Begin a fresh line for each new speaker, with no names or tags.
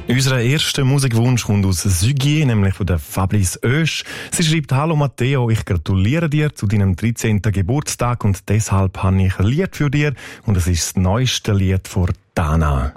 Unser erster Musikwunsch kommt aus Sügier, nämlich von der Fabrice Oesch. Sie schreibt: Hallo Matteo, ich gratuliere dir zu deinem 13. Geburtstag und deshalb habe ich ein Lied für dir und es ist das neueste Lied von Dana.